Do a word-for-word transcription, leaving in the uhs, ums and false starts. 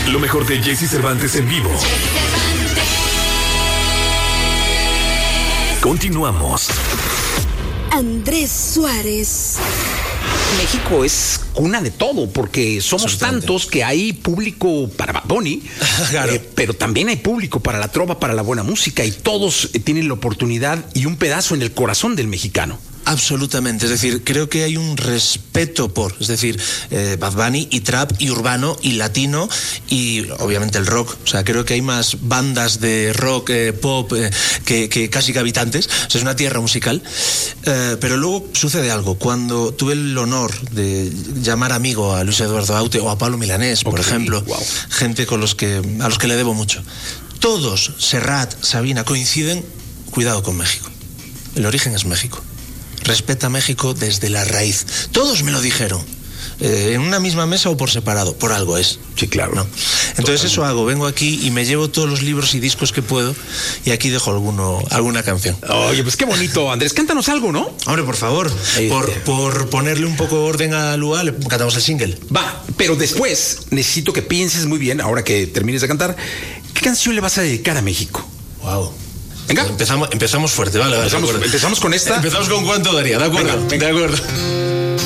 Lo mejor de Jesse Cervantes en vivo. Continuamos. Andrés Suárez. México es cuna de todo, porque somos tantos que hay público para Bad Bunny, claro. eh, pero también hay público para la trova, para la buena música, y todos eh, tienen la oportunidad y un pedazo en el corazón del mexicano. Absolutamente, es decir, creo que hay un respeto por, es decir, eh, Bad Bunny y trap y urbano y latino y obviamente el rock, o sea, creo que hay más bandas de rock, eh, pop, eh, que, que casi que habitantes, o sea, es una tierra musical, eh, pero luego sucede algo, cuando tuve el honor de llamar amigo a Luis Eduardo Aute o a Pablo Milanés, por okay, ejemplo, wow. gente con los que, a los que le debo mucho, todos, Serrat, Sabina, coinciden, cuidado con México, el origen es México. Respeta México desde la raíz. Todos me lo dijeron. Eh, en una misma mesa o por separado. Por algo es. Sí, claro. ¿No? Entonces eso hago. Vengo aquí y me llevo todos los libros y discos que puedo. Y aquí dejo alguno, alguna canción. Oye, pues qué bonito. Andrés, cántanos algo, ¿no? Hombre, por favor. Por, por ponerle un poco orden a Lua, le cantamos el single. Va, pero después necesito que pienses muy bien, ahora que termines de cantar, ¿qué canción le vas a dedicar a México? Wow. Venga. Empezamos, empezamos fuerte, vale, vale. Empezamos, empezamos con esta. Empezamos con cuánto daría, ¿de acuerdo? Venga, venga. De acuerdo.